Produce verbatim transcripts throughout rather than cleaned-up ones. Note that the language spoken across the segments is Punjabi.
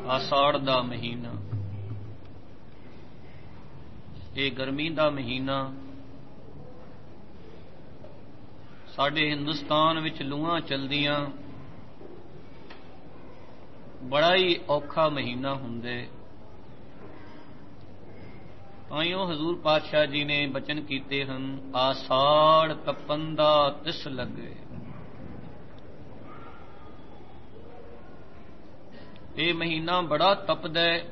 ਆਸਾੜ ਦਾ ਮਹੀਨਾ, ਇਹ ਗਰਮੀ ਦਾ ਮਹੀਨਾ। ਸਾਡੇ ਹਿੰਦੁਸਤਾਨ ਵਿੱਚ ਲੂਆਂ ਚਲਦੀਆਂ, ਬੜਾ ਹੀ ਔਖਾ ਮਹੀਨਾ ਹੁੰਦੇ। ਤਾਈਓ ਹਜ਼ੂਰ ਪਾਤਸ਼ਾਹ ਜੀ ਨੇ ਬਚਨ ਕੀਤੇ ਹਨ, ਆਸਾੜ ਤਪੰਦਾ ਤਿਸ ਲੱਗੇ। ਇਹ ਮਹੀਨਾ ਬੜਾ ਤਪਦਾ ਹੈ,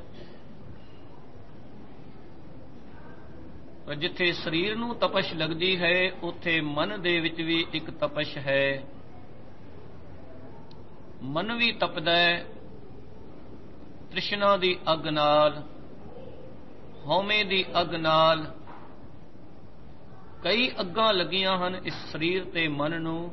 ਪਰ ਜਿੱਥੇ ਸਰੀਰ ਨੂੰ ਤਪਸ਼ ਲੱਗਦੀ ਹੈ ਉੱਥੇ ਮਨ ਦੇ ਵਿੱਚ ਵੀ ਇੱਕ ਤਪਸ਼ ਹੈ। ਮਨ ਵੀ ਤਪਦਾ ਹੈ ਤ੍ਰਿਸ਼ਨਾ ਦੀ ਅੱਗ ਨਾਲ, ਹਉਮੈ ਦੀ ਅੱਗ ਨਾਲ। ਕਈ ਅੱਗਾਂ ਲੱਗੀਆਂ ਹਨ ਇਸ ਸਰੀਰ ਤੇ ਮਨ ਨੂੰ।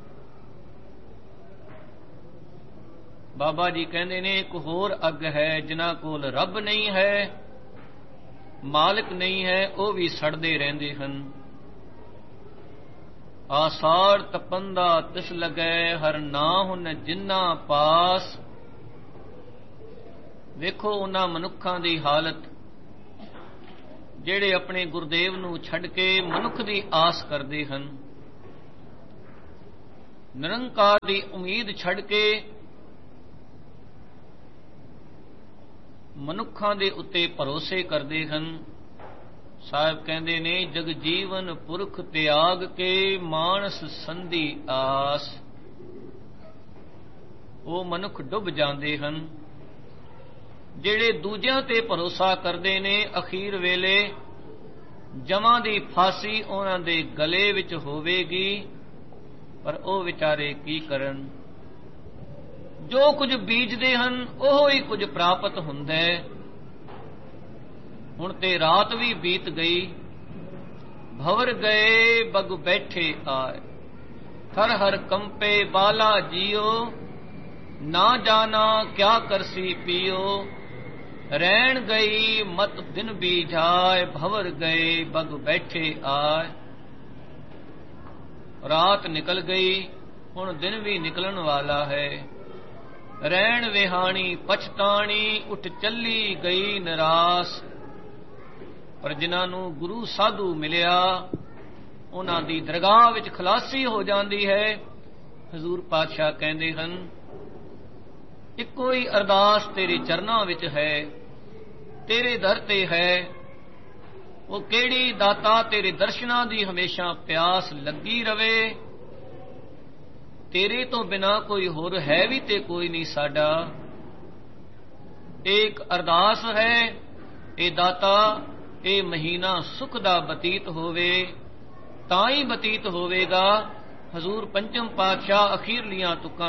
ਬਾਬਾ ਜੀ ਕਹਿੰਦੇ ਨੇ ਇੱਕ ਹੋਰ ਅੱਗ ਹੈ, ਜਿਨ੍ਹਾਂ ਕੋਲ ਰੱਬ ਨਹੀਂ ਹੈ, ਮਾਲਕ ਨਹੀਂ ਹੈ, ਉਹ ਵੀ ਸੜਦੇ ਰਹਿੰਦੇ ਹਨ। ਆਸਾੜ ਤਪੰਦਾ ਤਿਸ ਲੱਗੈ, ਹਰ ਨਾਹੁਨ ਜਿਨ੍ਹਾਂ ਪਾਸ। ਵੇਖੋ ਉਹਨਾਂ ਮਨੁੱਖਾਂ ਦੀ ਹਾਲਤ ਜਿਹੜੇ ਆਪਣੇ ਗੁਰਦੇਵ ਨੂੰ ਛੱਡ ਕੇ ਮਨੁੱਖ ਦੀ ਆਸ ਕਰਦੇ ਹਨ, ਨਿਰੰਕਾਰ ਦੀ ਉਮੀਦ ਛੱਡ ਕੇ ਮਨੁੱਖਾਂ ਦੇ ਉੱਤੇ ਭਰੋਸੇ ਕਰਦੇ ਹਨ। ਸਾਹਿਬ ਕਹਿੰਦੇ ਨੇ, ਜਗ ਜੀਵਨ ਪੁਰਖ ਤਿਆਗ ਕੇ ਮਾਨਸ ਸੰਧੀ ਆਸ। ਉਹ ਮਨੁੱਖ ਡੁੱਬ ਜਾਂਦੇ ਹਨ ਜਿਹੜੇ ਦੂਜਿਆਂ ਤੇ ਭਰੋਸਾ ਕਰਦੇ ਨੇ। ਅਖੀਰ ਵੇਲੇ ਜਮਾਂ ਦੀ ਫਾਂਸੀ ਉਹਨਾਂ ਦੇ ਗਲੇ ਵਿੱਚ ਹੋਵੇਗੀ, ਪਰ ਉਹ ਵਿਚਾਰੇ ਕੀ ਕਰਨ। ਜੋ ਕੁਝ ਬੀਜਦੇ ਹਨ ਉਹ ਹੀ ਕੁਝ ਪ੍ਰਾਪਤ ਹੁੰਦਾ ਹੈ। ਹੁਣ ਤੇ ਰਾਤ ਵੀ ਬੀਤ ਗਈ, ਭਵਰ ਗਏ ਬਗ ਬੈਠੇ ਆਏ। ਥਰ ਹਰ ਕੰਪੇ ਬਾਲਾ ਜੀਓ, ਨਾ ਜਾਣਾ ਕਿਆ ਕਰਸੀ ਪੀਓ। ਰਹਿਣ ਗਈ ਮਤ ਦਿਨ ਬੀਜਾਏ, ਭਵਰ ਗਏ ਬਗ ਬੈਠੇ ਆਏ। ਰਾਤ ਨਿਕਲ ਗਈ, ਹੁਣ ਦਿਨ ਵੀ ਨਿਕਲਣ ਵਾਲਾ ਹੈ। ਰਹਿਣ ਵਿਹਾਣੀ ਪਛਤਾਣੀ, ਉੱਠ ਚੱਲੀ ਗਈ ਨਿਰਾਸ। ਪਰ ਜਿਨ੍ਹਾਂ ਨੂੰ ਗੁਰੂ ਸਾਧੂ ਮਿਲਿਆ, ਉਹਨਾਂ ਦੀ ਦਰਗਾਹ ਵਿੱਚ ਖਲਾਸੀ ਹੋ ਜਾਂਦੀ ਹੈ। ਹਜ਼ੂਰ ਪਾਤਸ਼ਾਹ ਕਹਿੰਦੇ ਹਨ, ਇੱਕੋ ਹੀ ਅਰਦਾਸ ਤੇਰੇ ਚਰਨਾਂ ਵਿੱਚ ਹੈ, ਤੇਰੇ ਦਰ ਤੇ ਹੈ। ਉਹ ਕਿਹੜੀ ਦਾਤਾ, ਤੇਰੇ ਦਰਸ਼ਨਾਂ ਦੀ ਹਮੇਸ਼ਾ ਪਿਆਸ ਲੱਗੀ ਰਵੇ। ਤੇਰੇ ਤੋਂ ਬਿਨਾਂ ਕੋਈ ਹੋਰ ਹੈ ਵੀ ਤੇ ਕੋਈ ਨਹੀਂ ਸਾਡਾ। ਇੱਕ ਅਰਦਾਸ ਹੈ, ਇਹ ਦਾਤਾ ਇਹ ਮਹੀਨਾ ਸੁਖ ਦਾ ਬਤੀਤ ਹੋਵੇ, ਤਾਂ ਹੀ ਬਤੀਤ ਹੋਵੇਗਾ। ਹਜ਼ੂਰ ਪੰਚਮ ਪਾਤਸ਼ਾਹ ਅਖੀਰਲੀਆਂ ਤੁਕਾਂ